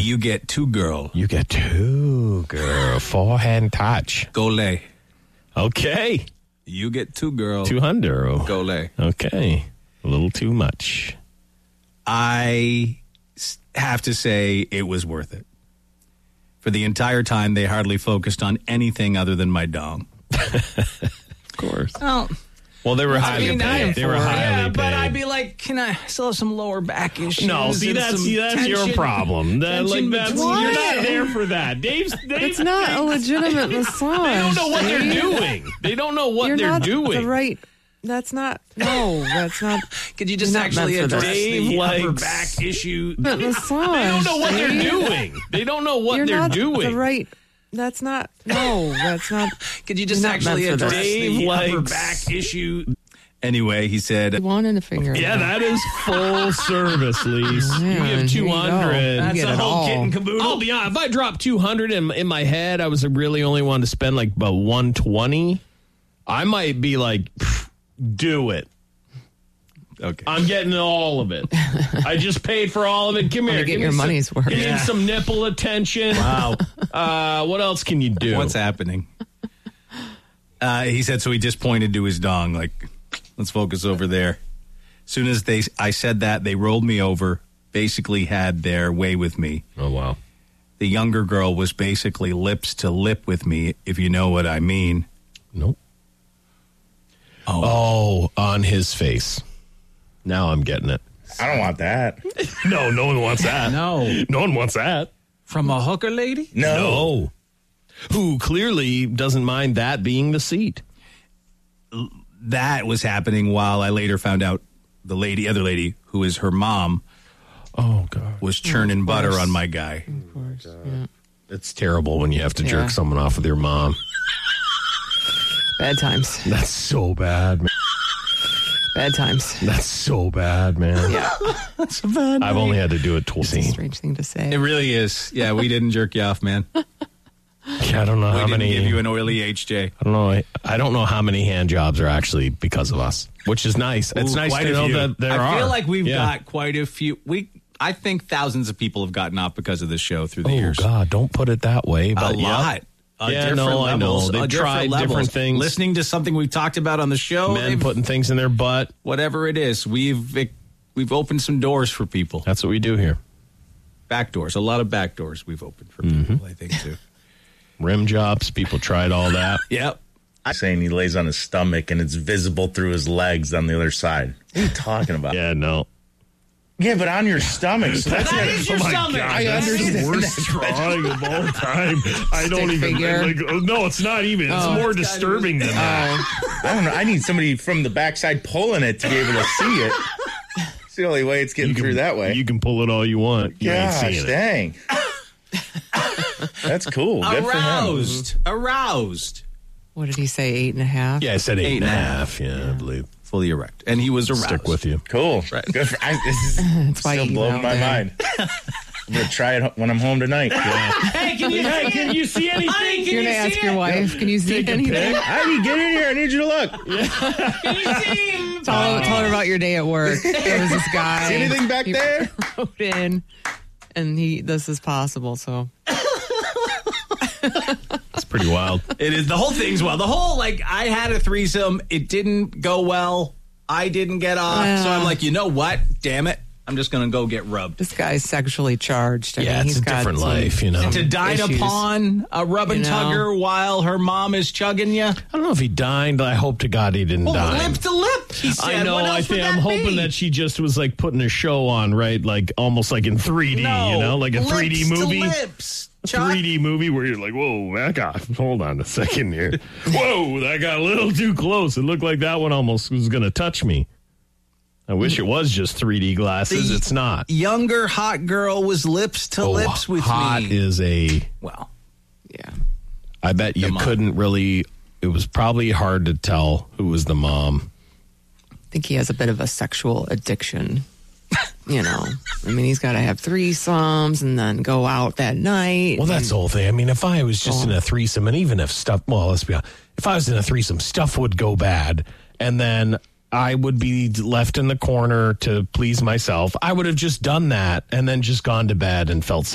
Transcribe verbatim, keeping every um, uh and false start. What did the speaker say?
You get two girl. You get two girl. Forehand touch. Go lay. Okay. You get two girl. Two hundo. Go lay. Okay. A little too much. I have to say it was worth it. For the entire time, they hardly focused on anything other than my dong. Of course. Oh. Well, they were highly I mean, paid. They were highly yeah, paid. but I'd be like, can I still have some lower back issues? No, see, and that's some see, that's tension, your problem. That, tension like that's between- you're not there for that. Dave's, Dave's It's not a legitimate massage. They don't know what they're Dave. doing. They don't know what You're they're not doing. the right. That's not. No, that's not. Could you just You're not actually meant for address that. Dave the upper likes- back issue? But massage. They don't know what they're Dave. doing. They don't know what You're they're not doing. the right. That's not. No, that's not. Could you just You're not actually meant for address that. Dave the upper likes- back issue? Anyway, he said, You wanted a finger. Yeah, that is full service, Lise. Yeah, you give here two you go. hundred. You that's get the it whole all. kit and caboodle. I'll be honest. If I dropped two hundred in, in my head, I was really only wanting to spend like about one twenty. I might be like, "Pff, do it. okay. I'm getting all of it. I just paid for all of it. Come here. get give your me money's some, worth. Give Yeah. me some nipple attention. Wow. Uh, what else can you do? What's happening? Uh, he said, so he just pointed to his dong, like, let's focus over there. As soon as they, I said that, they rolled me over, basically had their way with me. Oh, wow. The younger girl was basically lips to lip with me, if you know what I mean. Nope. Oh, on his face. Now I'm getting it. I don't want that. No, no one wants that. No. No one wants that. From a hooker lady? No. No. Who clearly doesn't mind that being the seat. That was happening while I later found out the lady, other lady, who is her mom, Oh, God. was churning butter on my guy. Of course. Yeah. It's terrible when you have to Yeah. jerk someone off with your mom. Bad times. That's so bad, man. Bad times. That's so bad, man. Yeah. That's a bad I've only had to do it It's a twice. strange thing to say. It really is. Yeah, we didn't jerk you off, man. We I don't know how didn't many. give you an oily H J. I don't know. I, I don't know how many hand jobs are actually because of us, which is nice. It's Ooh, nice quite to a know few. that there I are. feel like we've Yeah. got quite a few. We, I think thousands of people have gotten off because of this show through the Oh years. God! Don't put it that way. A But yeah. lot. Uh, Yeah, different no, I know. levels, They've uh, different tried levels. different things. Listening to something we've talked about on the show, Men they've- putting things in their butt. whatever it is, we've we've opened some doors for people. That's what we do here. Back doors, a lot of back doors we've opened for Mm-hmm. people. I think too. Rim jobs. People tried all that. Yep. I'm saying he lays on his stomach and it's visible through his legs on the other side. What are you talking about? Yeah, no. Yeah, but on your stomach. So that's That gotta- is your oh my stomach. God, I That's understand. the worst drawing of all time. I don't Stick even figure. like. oh, No, it's not even. It's Oh. more It's disturbing than that. I don't know. I need somebody from the backside pulling it to be able to see it. It's the only way it's getting through that way. You can pull it all you want. You ain't Gosh, seeing it. dang. That's cool. Good for him. Aroused. Aroused. What did he say? Eight and a half? Yeah, I said eight, Eight and a and a half. Yeah, I believe. Fully erect, and he was aroused. Stick with you. Cool. Right. Good for, I, this is That's why still you blowing out my there. mind. I'm going to try it when I'm home tonight. Hey, can you, hey, can you see anything? You're gonna ask your wife, can you see Take a anything? pic. Heidi, get in here. I need you to look. Tell, tell her about your day at work. There was this guy. See anything back he there? wrote in, and he this is possible. So It's pretty wild. It is the whole thing's well. The whole like I had a threesome. It didn't go well. I didn't get off. Yeah. So I'm like, you know what? Damn it. I'm just gonna go get rubbed. this guy's sexually charged. I Yeah, mean, it's he's a got different some- life, you know. To dine issues. upon a rub and You know? tugger while her mom is chugging you. I don't know if he dined. I hope to God he didn't Well, dine. lip to lip. He said. I know. What else I would think that I'm hoping be? that she just was like putting a show on, right? Like almost like in three D, No, you know, like a three D lips to movie. lips, Chuck. three D movie where you're like, whoa, that got, hold on a second here. Whoa, that got a little too close. It looked like that one almost was going to touch me. I wish it was just three D glasses. The It's not. Younger hot girl was lips to Oh, lips with hot me. is a, well, Yeah, I bet you Come on. couldn't really, it was probably hard to tell who was the mom. I think he has a bit of a sexual addiction. You know, I mean, he's got to have threesomes and then go out that night. Well, that's the whole thing. I mean, if I was just Oh. in a threesome, and even if stuff, well, let's be honest, if I was in a threesome, stuff would go bad, and then I would be left in the corner to please myself, I would have just done that and then just gone to bed and felt